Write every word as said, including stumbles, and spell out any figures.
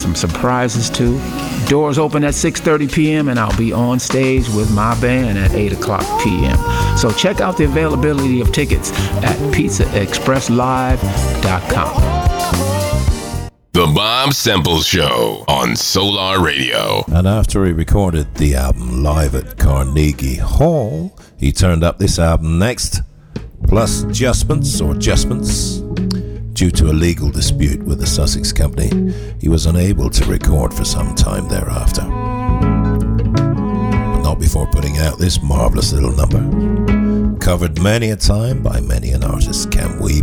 some surprises too. Doors open at six thirty p.m. and I'll be on stage with my band at eight o'clock p.m. So check out the availability of tickets at pizza express live dot com. The Bob Semple Show on Solar Radio. And after he recorded the album live at Carnegie Hall, he turned up this album next, plus adjustments or adjustments. Due to a legal dispute with the Sussex company, he was unable to record for some time thereafter. But not before putting out this marvelous little number, covered many a time by many an artist. Can we